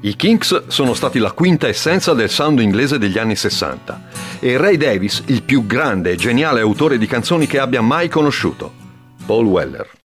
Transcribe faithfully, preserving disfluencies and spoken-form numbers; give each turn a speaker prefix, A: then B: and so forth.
A: I Kinks sono stati la quinta essenza del sound inglese degli anni sessanta e Ray Davies il più grande e geniale autore di canzoni che abbia mai conosciuto, Paul Weller.